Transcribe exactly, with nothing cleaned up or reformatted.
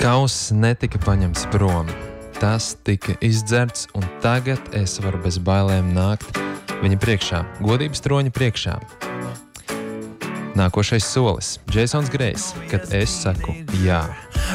Kauss netika paņemts prom. Tas tika izdzerts, un tagad es varu bez bailēm nākt viņa priekšā, godības troņa priekšā. Nākošais solis – Jasons Grejs, kad es saku jā.